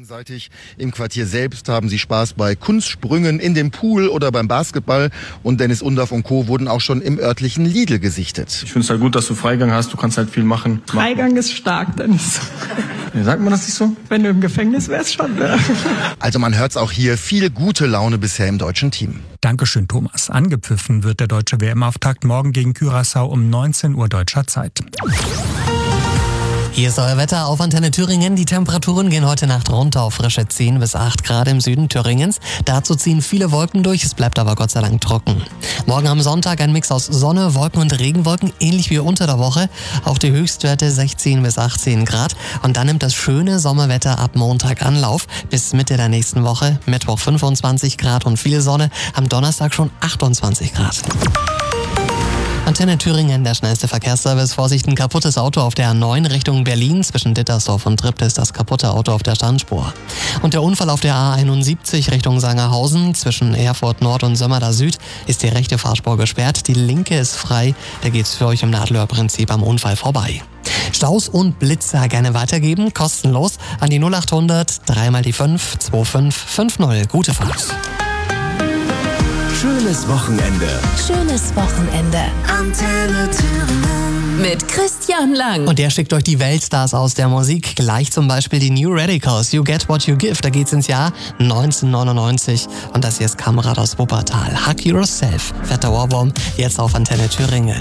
gegenseitig. Im Quartier selbst haben sie Spaß bei Kunstsprüngen in dem Pool oder beim Basketball. Und Dennis Undaff und Co. wurden auch schon im örtlichen Lidl gesichtet. Ich finde es halt gut, dass du Freigang hast. Du kannst halt viel machen. Freigang ist stark, Dennis. Sagt man das nicht so? Wenn du im Gefängnis wärst, schon. Ne? Also man hört's auch hier, viel gute Laune bisher im deutschen Team. Dankeschön, Thomas. Angepfiffen wird der deutsche WM-Auftakt morgen gegen Curaçao um 19 Uhr deutscher Zeit. Hier ist euer Wetter auf Antenne Thüringen. Die Temperaturen gehen heute Nacht runter auf frische 10 bis 8 Grad im Süden Thüringens. Dazu ziehen viele Wolken durch, es bleibt aber Gott sei Dank trocken. Morgen am Sonntag ein Mix aus Sonne, Wolken und Regenwolken, ähnlich wie unter der Woche. Auch die Höchstwerte 16 bis 18 Grad. Und dann nimmt das schöne Sommerwetter ab Montag Anlauf. Bis Mitte der nächsten Woche, Mittwoch 25 Grad und viel Sonne, am Donnerstag schon 28 Grad. Antenne Thüringen, der schnellste Verkehrsservice. Vorsicht, ein kaputtes Auto auf der A9 Richtung Berlin. Zwischen Dittersdorf und Tripp ist das kaputte Auto auf der Standspur. Und der Unfall auf der A71 Richtung Sangerhausen. Zwischen Erfurt Nord und Sömmerda Süd ist die rechte Fahrspur gesperrt. Die linke ist frei. Da geht's für euch im Nadelöhr-Prinzip am Unfall vorbei. Staus und Blitzer gerne weitergeben, kostenlos an die 0800 3 mal die 5 2550. Gute Fahrt. Schönes Wochenende. Schönes Wochenende. Antenne Thüringen. Mit Christian Lang. Und der schickt euch die Weltstars aus der Musik. Gleich zum Beispiel die New Radicals. You Get What You Give. Da geht's ins Jahr 1999. Und das hier ist Kamerad aus Wuppertal. Hug Yourself. Fetter Ohrwurm. Jetzt auf Antenne Thüringen.